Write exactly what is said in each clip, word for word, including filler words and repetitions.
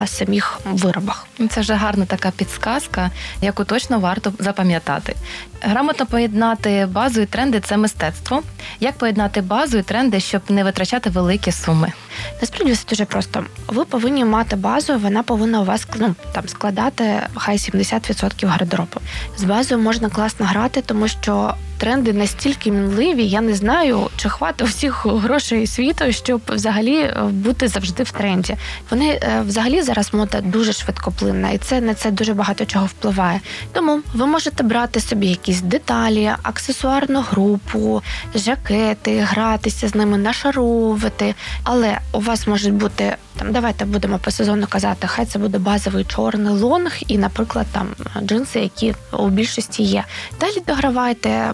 самих виробах. Це вже гарна така підсказка, яку точно варто запам'ятати. Грамотно поєднати базу і тренди – це мистецтво. Як поєднати базу і тренди, щоб не витрачати великі суми? Насправді все дуже просто. Ви повинні мати базу, вона повинна у вас ну, там, складати хай сімдесят відсотків гардеробу. З базою можна класно грати, тому що тренди настільки мінливі, я не знаю, чи хватить всіх грошей світу, щоб взагалі бути завжди в тренді. Вони взагалі зараз мода дуже швидкоплинна, і це на це дуже багато чого впливає. Тому ви можете брати собі якісь деталі, аксесуарну групу, жакети, гратися з ними, нашаровувати, але у вас можуть бути, там, давайте будемо по сезону казати, хай це буде базовий чорний лонг і, наприклад, там джинси, які у більшості є. Далі догравайте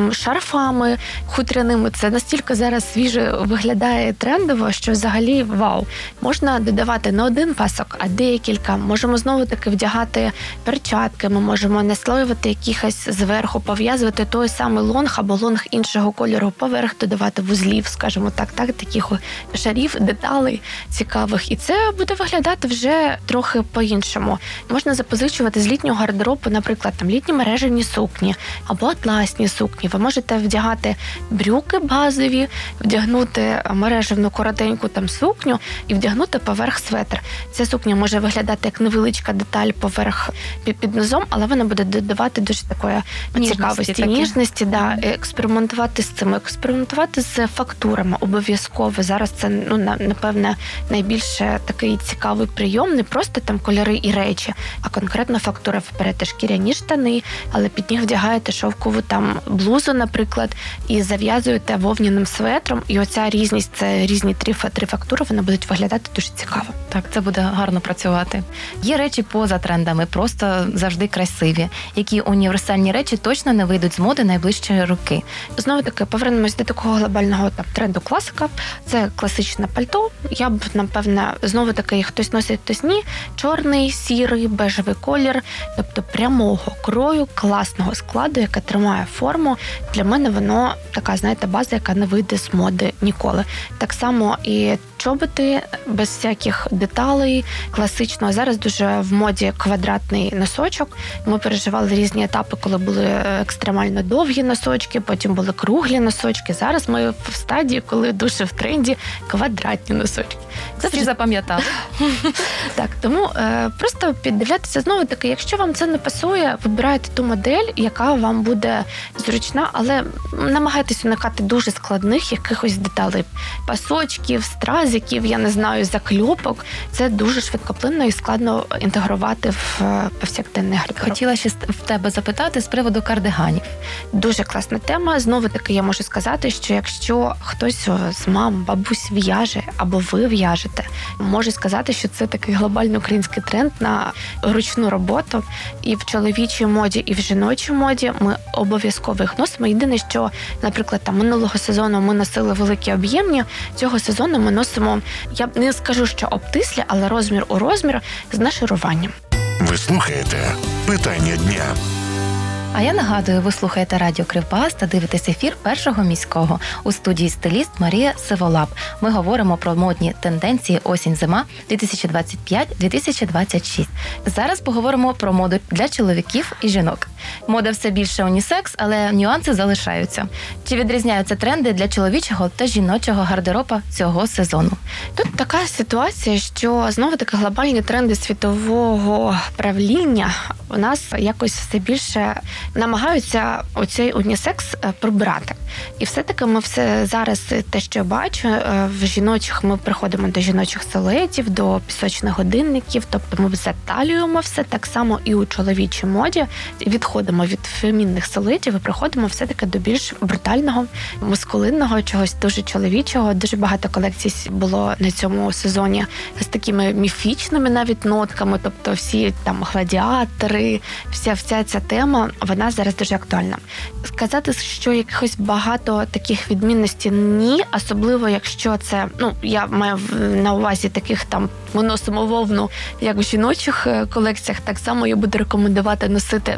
шарфами хутряними. Це настільки зараз свіже виглядає трендово, що взагалі вау. Можна додавати не один пасок, а декілька. Можемо знову-таки вдягати перчатки, ми можемо наслоювати якихось зверху, пов'язувати той самий лонг або лонг іншого кольору поверх, додавати вузлів, скажімо так, так, таких шарів, деталей цікавих. І це буде виглядати вже трохи по-іншому. Можна запозичувати з літнього гардеробу, наприклад, там літні мережевні сукні або атласні сукні. Ви можете вдягати брюки базові, вдягнути мережевну коротеньку там сукню і вдягнути поверх светр. Ця сукня може виглядати як невеличка деталь поверх під, під низом, але вона буде додавати дуже такої ніжності, цікавості, такі. ніжності, да, експериментувати з цим, експериментувати з фактурами обов'язково. Зараз це, ну, напевне, найбільше такий цікавий прийом, не просто там кольори і речі, а конкретно фактура. Ви берете шкіряні штани, але під них вдягаєте шовкову там блузу, наприклад, і зав'язуєте вовняним светром, і оця різність, це різні три, три фактури, вони будуть виглядати дуже цікаво. Так, це буде гарно працювати. Є речі поза трендами, просто завжди красиві, які універсальні речі точно не вийдуть з моди найближчі роки. Знову-таки, повернемось до такого глобального там, тренду класика. Це класичне пальто. Я б, напевне, знову-таки, хтось носить, хтось ні. Чорний, сірий, бежевий колір, тобто прямого крою, класного складу, яке тримає форму. Для мене воно така, знаєте, база, яка не вийде з моди ніколи. Так само і чоботи без всяких деталей, класично. Зараз дуже в моді квадратний носочок. Ми переживали різні етапи, коли були екстремально довгі носочки, потім були круглі носочки. Зараз ми в стадії, коли дуже в тренді квадратні носочки. Це всі запам'ятали. Так, тому е, просто піддивлятися знову-таки, якщо вам це не пасує, вибирайте ту модель, яка вам буде зручна, але намагайтесь уникати дуже складних якихось деталей. Пасочків, стразиків, я не знаю, закльопок. Це дуже швидкоплинно і складно інтегрувати в повсякденний гардероб. Хотіла ще в тебе запитати з приводу кардиганів. Дуже класна тема. Знову-таки я можу сказати, що якщо хтось з мам, бабусь в'яже, або ви в'яжете, можу сказати, що це такий глобальний український тренд на ручну роботу. І в чоловічій моді, і в жіночій моді ми обов'язково їх носимо. Єдине, що, наприклад, там минулого сезону ми носили великі об'ємні, цього сезону ми носимо, я не скажу, що обтислі, але розмір у розмір з нашаруванням. Ви слухаєте «Питання дня». А я нагадую, ви слухаєте Радіо Кривбас та дивитесь ефір Першого міського. У студії стиліст Марія Сиволап. Ми говоримо про модні тенденції осінь-зима дві тисячі двадцять п'ять - дві тисячі двадцять шість. Зараз поговоримо про моду для чоловіків і жінок. Мода все більше унісекс, але нюанси залишаються. Чи відрізняються тренди для чоловічого та жіночого гардероба цього сезону? Тут така ситуація, що знову-таки глобальні тренди світового правління у нас якось все більше намагаються оцей унісекс прибирати. І все-таки ми все зараз, те, що я бачу, в жіночих, ми приходимо до жіночих силуетів, до пісочних годинників, тобто ми заталюємо все, так само і у чоловічій моді. Відходимо від фемінних силуетів і приходимо все-таки до більш брутального, мускулинного, чогось дуже чоловічого. Дуже багато колекцій було на цьому сезоні з такими міфічними навіть нотками, тобто всі там гладіатори, вся, вся ця тема, вона зараз дуже актуальна. Сказати, що якихось багато таких відмінностей ні, особливо якщо це, ну, я маю на увазі таких там, ми носимо вовну, як в жіночих колекціях, так само я буду рекомендувати носити не в колекціях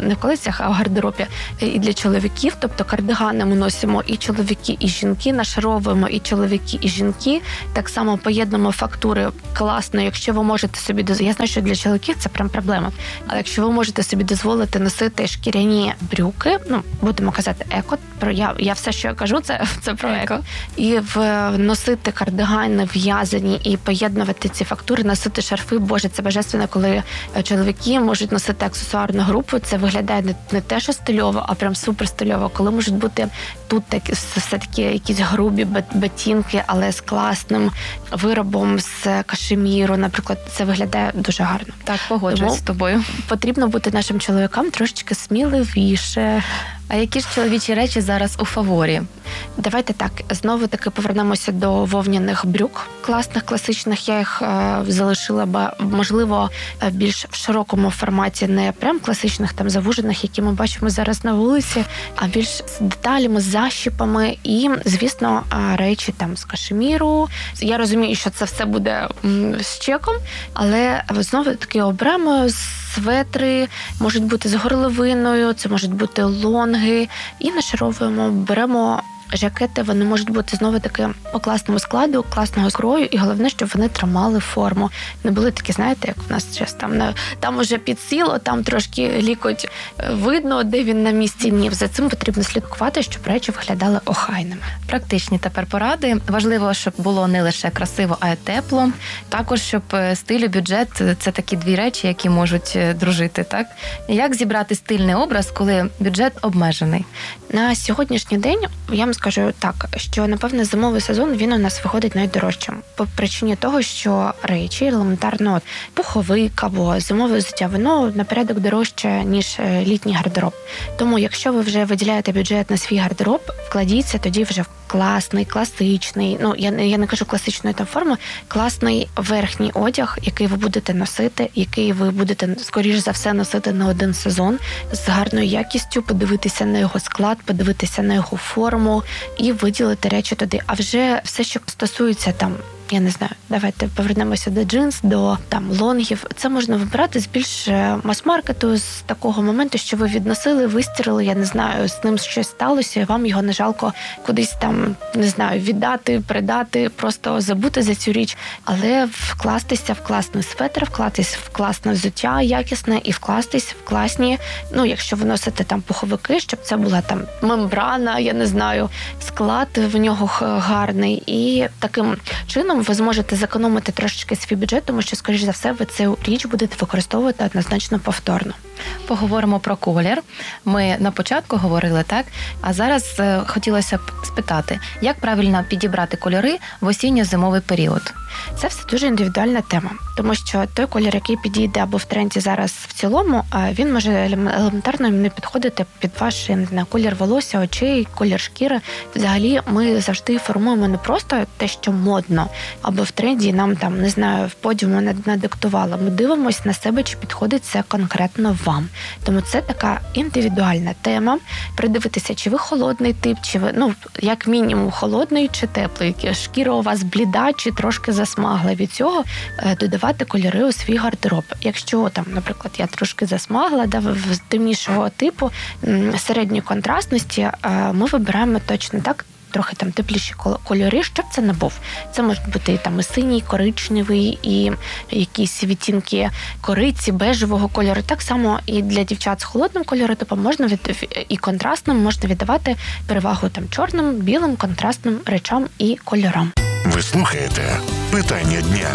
тенденціях в гардеробі і для чоловіків. Тобто кардигани ми носимо і чоловіки, і жінки, нашаровуємо і чоловіки, і жінки. Так само поєднуємо фактури класно, якщо ви можете собі дозволити. Я знаю, що для чоловіків це прям проблема. Але якщо ви можете собі дозволити носити шкіряні брюки, ну, будемо казати еко, про я, я все, що я кажу, це, це про еко. І в, носити кардигани в'язані і поєднувати ці фактури, носити шарфи. Боже, це божественно, коли чоловіки можуть носити аксесуарну групу. Це виглядає не, не те, що стильово, а прям супер стильово. Коли можуть бути тут такі, все-таки якісь грубі ботинки, але з класним виробом, з кашеміру, наприклад, це виглядає дуже гарно. Так, погоджуюсь з тобою. Потрібно бути нашим чоловікам трошечки сміливіше. А які ж чоловічі речі зараз у фаворі? Давайте так, знову таки повернемося до вовняних брюк. Класних, класичних, я їх е, залишила, бо, можливо, більш в широкому форматі, не прям класичних, там, завужених, які ми бачимо зараз на вулиці, а більш з деталями, з защіпами і, звісно, речі там з кашеміру. Я розумію, що це все буде м, з чеком, але знову таки оберемо светри, можуть бути з горловиною, це можуть бути лонги, і нашаровуємо, беремо жакети, вони можуть бути знову таки по класному складу, класного скрою, і головне, щоб вони тримали форму. Не були такі, знаєте, як в нас зараз там, там уже підсіло, там трошки лікоть видно, де він на місці. Ні, за цим потрібно слідкувати, щоб речі виглядали охайними. Практичні тепер поради. Важливо, щоб було не лише красиво, а й тепло. Також, щоб стиль і бюджет – це такі дві речі, які можуть дружити, так? Як зібрати стильний образ, коли бюджет обмежений? На сьогоднішній день я вам скажу так, що, напевне, зимовий сезон, він у нас виходить найдорожчим. По причині того, що речі, елементарно, пуховик або зимове взуття, воно на порядок дорожче, ніж літній гардероб. Тому, якщо ви вже виділяєте бюджет на свій гардероб, вкладіться тоді вже в класний, класичний, ну, я, я не кажу класичної там форми, класний верхній одяг, який ви будете носити, який ви будете, скоріш за все, носити на один сезон, з гарною якістю, подивитися на його склад, подивитися на його форму і виділити речі туди. А вже все, що стосується там, я не знаю, давайте повернемося до джинс, до там лонгів. Це можна вибирати з більш мас-маркету, з такого моменту, що ви відносили, вистирили, я не знаю, з ним щось сталося, і вам його не жалко кудись там, не знаю, віддати, придати, просто забути за цю річ. Але вкластися в класний светр, вкластись в класне взуття якісне і вкластись в класні, ну, якщо ви носите там пуховики, щоб це була там мембрана, я не знаю, склад в нього гарний. І таким чином ви зможете зекономити трошечки свій бюджет, тому що, скоріш за все, ви цю річ будете використовувати однозначно повторно. Поговоримо про колір. Ми на початку говорили, так? А зараз е, хотілося б спитати, як правильно підібрати кольори в осінньо-зимовий період? Це все дуже індивідуальна тема, тому що той колір, який підійде або в тренді зараз в цілому, він може елементарно не підходити під ваш, не знаю, колір волосся, очей, колір шкіри. Взагалі ми завжди формуємо не просто те, що модно, або в тренді нам там, не знаю, в подіуму надиктувало. Ми дивимося на себе, чи підходить це конкретно вам. Тому це така індивідуальна тема. Придивитися, чи ви холодний тип, чи ви, ну, як мінімум, холодний чи теплий. Шкіра у вас бліда, чи трошки засмагла. Від цього додавати кольори у свій гардероб. Якщо там, наприклад, я трошки засмагла, да, в темнішого типу, середньої контрастності, ми вибираємо точно так, трохи там тепліші кольори, щоб це не був. Це можуть бути і там і синій, коричневий, і якісь відтінки кориці, бежевого кольору. Так само і для дівчат з холодним кольоротипом можна від і контрастним можна віддавати перевагу там чорним, білим, контрастним речам і кольорам. Ви слухаєте «Питання дня».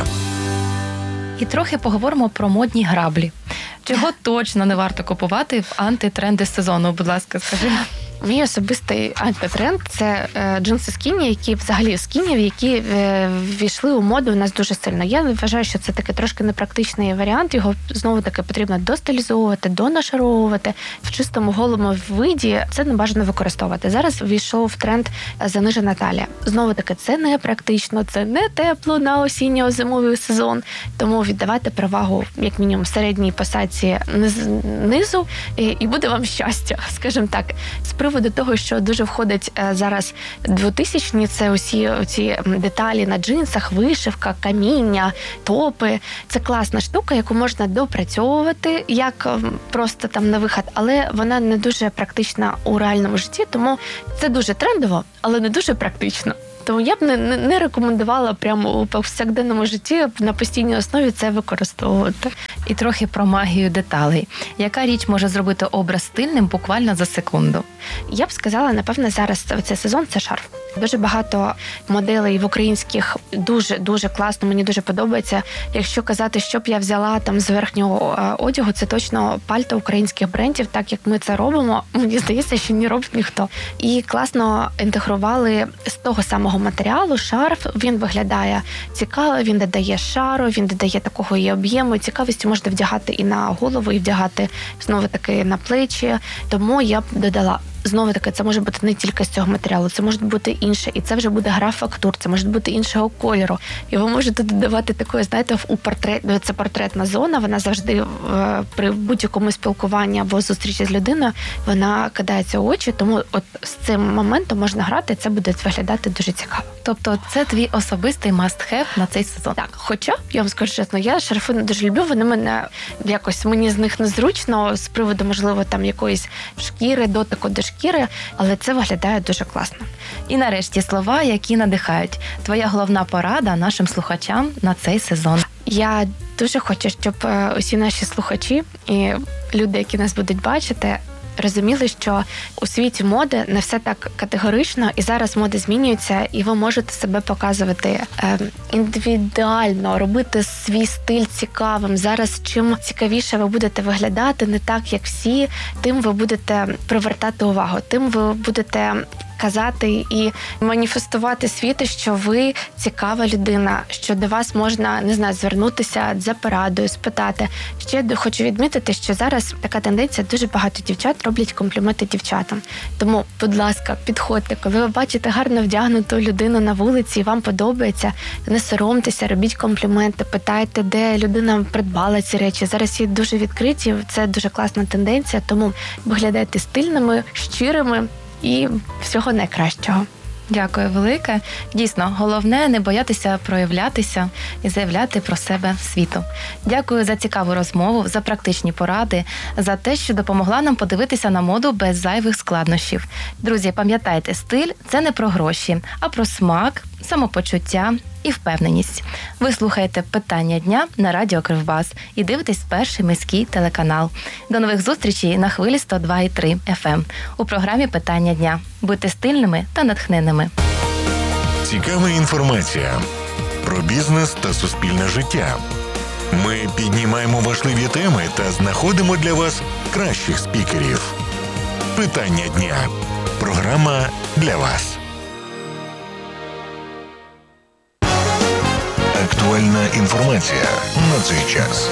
І трохи поговоримо про модні граблі. Чого точно не варто купувати в антитренди сезону? Будь ласка, скажи. Мій особистий антитренд – це е, джинси скіні, які взагалі скінів, які е, ввійшли у моду у нас дуже сильно. Я вважаю, що це такий трошки непрактичний варіант. Його знову-таки потрібно достилізовувати, донашаровувати. В чистому голому виді це не бажано використовувати. Зараз ввійшов тренд занижена талія. Знову-таки, це не практично, це не тепло на осінньо-зимовий сезон. Тому віддавайте перевагу, як мінімум, середній посадці низу, і буде вам щастя, скажімо так. З приводу того, що дуже входить е, зараз двотисячні, це усі ці деталі на джинсах, вишивка, каміння, топи. Це класна штука, яку можна допрацьовувати, як е, просто там на вихід, але вона не дуже практична у реальному житті, тому це дуже трендово, але не дуже практично. Тому я б не, не, не рекомендувала прямо у повсякденному житті на постійній основі це використовувати. І трохи про магію деталей. Яка річ може зробити образ стильним буквально за секунду? Я б сказала, напевне, зараз цей сезон – це шарф. Дуже багато моделей в українських дуже-дуже класно, мені дуже подобається. Якщо казати, що б я взяла там з верхнього одягу, це точно пальто українських брендів, так як ми це робимо, мені здається, що не робить ніхто. І класно інтегрували з того самого матеріалу шарф, він виглядає цікаво, він додає шару, він додає такого і об'єму, цікавості можна вдягати і на голову, і вдягати знову-таки на плечі, тому я б додала. Знову-таки, це може бути не тільки з цього матеріалу, це може бути інше, і це вже буде гра фактур, це може бути іншого кольору. І ви можете додавати такої, знаєте, у портрет, це портретна зона, вона завжди при будь-якому спілкуванні або зустрічі з людиною, вона кидається в очі, тому от з цим моментом можна грати, це буде виглядати дуже цікаво. Тобто це твій особистий must-have на цей сезон? Так, хоча, я вам скажу чесно, я шарфи не дуже люблю, вони мене якось, мені з них незручно, з приводу, можливо, там якоїсь шкіри, дотику до шкіри, але це виглядає дуже класно. І нарешті слова, які надихають. Твоя головна порада нашим слухачам на цей сезон. Я дуже хочу, щоб усі наші слухачі і люди, які нас будуть бачити, розуміли, що у світі моди не все так категорично, і зараз моди змінюються, і ви можете себе показувати е, індивідуально, робити свій стиль цікавим. Зараз чим цікавіше ви будете виглядати, не так, як всі, тим ви будете привертати увагу, тим ви будете казати і маніфестувати світу, що ви цікава людина, що до вас можна, не знаю, звернутися за порадою, спитати. Ще хочу відмітити, що зараз така тенденція, дуже багато дівчат роблять компліменти дівчатам. Тому, будь ласка, підходьте, коли ви бачите гарно вдягнуту людину на вулиці і вам подобається, не соромтеся, робіть компліменти, питайте, де людина придбала ці речі. Зараз є дуже відкриті, це дуже класна тенденція, тому виглядайте стильними, щирими, і всього найкращого. Дякую велике. Дійсно, головне не боятися проявлятися і заявляти про себе світу. Дякую за цікаву розмову, за практичні поради, за те, що допомогла нам подивитися на моду без зайвих складнощів. Друзі, пам'ятайте, стиль – це не про гроші, а про смак, самопочуття і впевненість. Ви слухаєте «Питання дня» на радіо Кривбас і дивитесь перший міський телеканал. До нових зустрічей на хвилі сто два і три еф ем у програмі «Питання дня». Будьте стильними та натхненними. Цікава інформація про бізнес та суспільне життя. Ми піднімаємо важливі теми та знаходимо для вас кращих спікерів. «Питання дня» – програма для вас. Актуальна інформація на цей час.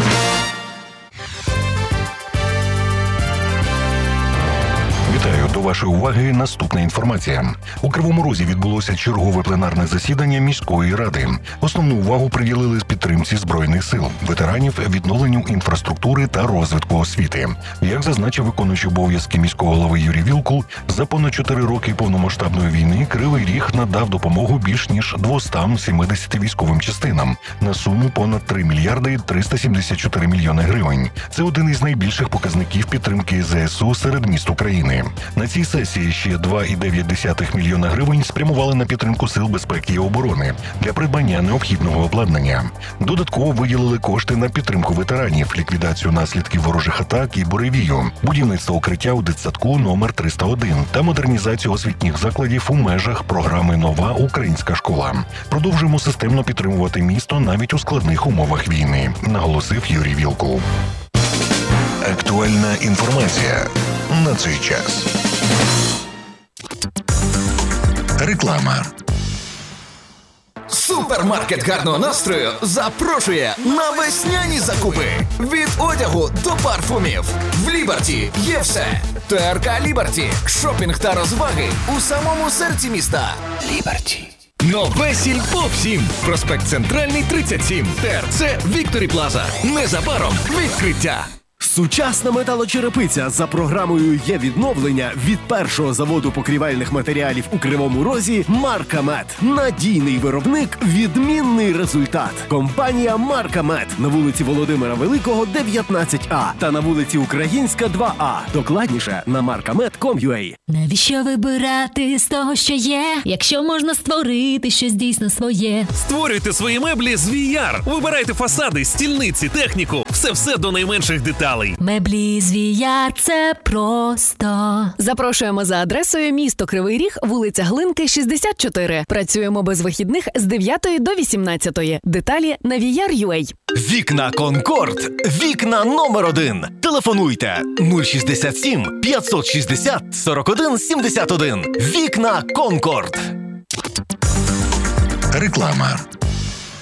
Вітаю, до вашої уваги наступна інформація. У Кривому Розі відбулося чергове пленарне засідання міської ради. Основну увагу приділили підтримці Збройних сил, ветеранів, відновленню інфраструктури та розвитку освіти. Як зазначив виконуючий обов'язки міського голови Юрій Вілкул, за понад чотири роки повномасштабної війни Кривий Ріг надав допомогу більш ніж двісті сімдесят військовим частинам на суму понад три мільярди триста сімдесят чотири мільйони гривень. Це один із найбільших показників підтримки зе ес у серед міст України. На цій сесії ще два цілих дев'ять десятих мільйона гривень спрямували на підтримку сил безпеки і оборони для придбання необхідного обладнання. Додатково виділили кошти на підтримку ветеранів, ліквідацію наслідків ворожих атак і буревію, будівництво укриття у дитсадку номер триста один та модернізацію освітніх закладів у межах програми «Нова українська школа». Продовжуємо системно підтримувати місто навіть у складних умовах війни, наголосив Юрій Вілкул. Актуальна інформація на цей час. Реклама. Супермаркет гарного настрою запрошує на весняні закупи. Від одягу до парфумів. В Ліберті є все. ТРК Ліберті. Шопінг та розваги у самому серці міста. Ліберті. Нове Сільпо всім. Проспект Центральний, тридцять сім. ТРЦ Вікторі Плаза. Незабаром відкриття. Сучасна металочерепиця за програмою є відновлення від першого заводу покрівельних матеріалів у Кривому Розі Марка Мед. Надійний виробник, відмінний результат. Компанія Марка Мед на вулиці Володимира Великого, дев'ятнадцять А та на вулиці Українська, два А. Докладніше на маркамед крапка ком крапка ю а. Навіщо вибирати з того, що є, якщо можна створити щось дійсно своє? Створюйте свої меблі з ві ар. Вибирайте фасади, стільниці, техніку. Все-все до найменших деталей. Меблі з ві ар – це просто. Запрошуємо за адресою місто Кривий Ріг, вулиця Глинки, шістдесят чотири. Працюємо без вихідних з дев'ятої до вісімнадцятої. Деталі на ві ар крапка ю а. Вікна Конкорд. Вікна номер один. Телефонуйте нуль шістдесят сім п'ятсот шістдесят сорок один сімдесят один. Вікна Конкорд. Реклама.